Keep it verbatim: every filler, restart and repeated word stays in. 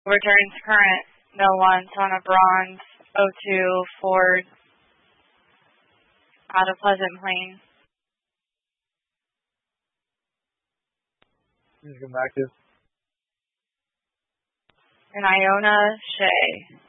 Returns current, no ones on a bronze oh two Ford out of Pleasant Plain. Please come back to. And Iona Shea.